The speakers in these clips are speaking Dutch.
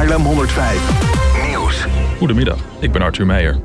Haarlem 105 Nieuws. Goedemiddag, ik ben Arthur Meijer.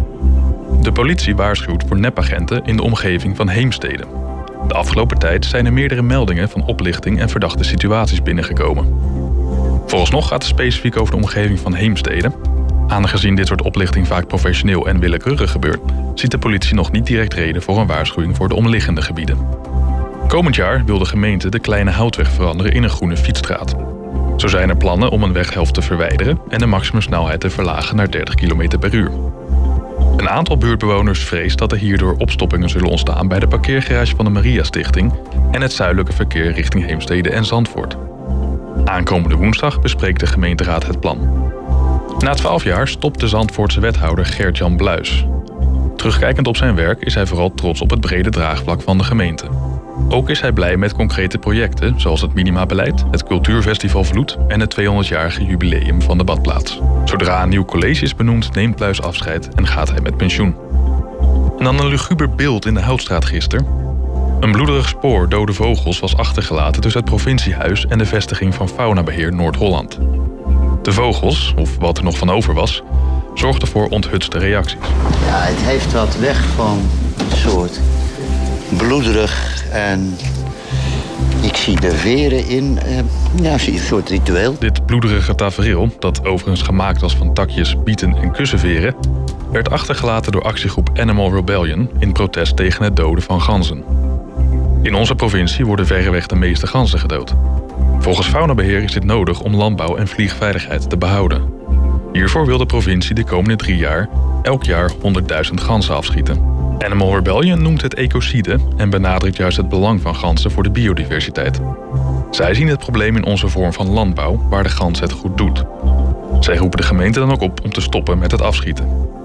De politie waarschuwt voor nepagenten in de omgeving van Heemstede. De afgelopen tijd zijn er meerdere meldingen van oplichting en verdachte situaties binnengekomen. Vooralsnog gaat het specifiek over de omgeving van Heemstede. Aangezien dit soort oplichting vaak professioneel en willekeurig gebeurt, ziet de politie nog niet direct reden voor een waarschuwing voor de omliggende gebieden. Komend jaar wil de gemeente de Kleine Houtweg veranderen in een groene fietsstraat. Zo zijn er plannen om een weghelft te verwijderen en de maximumsnelheid te verlagen naar 30 km per uur. Een aantal buurtbewoners vreest dat er hierdoor opstoppingen zullen ontstaan bij de parkeergarage van de Maria Stichting en het zuidelijke verkeer richting Heemstede en Zandvoort. Aankomende woensdag bespreekt de gemeenteraad het plan. Na 12 jaar stopt de Zandvoortse wethouder Gert-Jan Bluis. Terugkijkend op zijn werk is hij vooral trots op het brede draagvlak van de gemeente. Ook is hij blij met concrete projecten zoals het minimabeleid, het cultuurfestival Vloed en het 200-jarige jubileum van de badplaats. Zodra een nieuw college is benoemd, neemt Bluis afscheid en gaat hij met pensioen. En dan een luguber beeld in de Houtstraat gisteren. Een bloederig spoor dode vogels was achtergelaten tussen het provinciehuis en de vestiging van Faunabeheer Noord-Holland. De vogels, of wat er nog van over was, zorgden voor onthutste reacties. Ja, het heeft wat weg van een soort bloederig en ik zie de veren in, zie een soort ritueel. Dit bloederige tafereel, dat overigens gemaakt was van takjes, bieten en kussenveren, werd achtergelaten door actiegroep Animal Rebellion in protest tegen het doden van ganzen. In onze provincie worden verreweg de meeste ganzen gedood. Volgens Faunabeheer is dit nodig om landbouw en vliegveiligheid te behouden. Hiervoor wil de provincie de komende 3 jaar elk jaar 100.000 ganzen afschieten. Animal Rebellion noemt het ecocide en benadrukt juist het belang van ganzen voor de biodiversiteit. Zij zien het probleem in onze vorm van landbouw, waar de gans het goed doet. Zij roepen de gemeente dan ook op om te stoppen met het afschieten.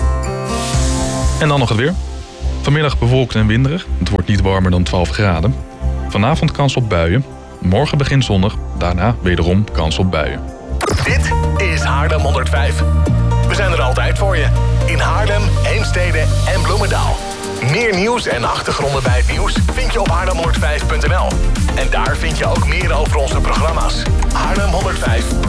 En dan nog het weer. Vanmiddag bewolkt en winderig. Het wordt niet warmer dan 12 graden. Vanavond kans op buien. Morgen begint zonnig. Daarna wederom kans op buien. Dit is Haarlem 105. We zijn er altijd voor je. In Haarlem, Heemstede en Bloemendaal. Meer nieuws en achtergronden bij het nieuws vind je op haarlem105.nl. En daar vind je ook meer over onze programma's. Haarlem 105.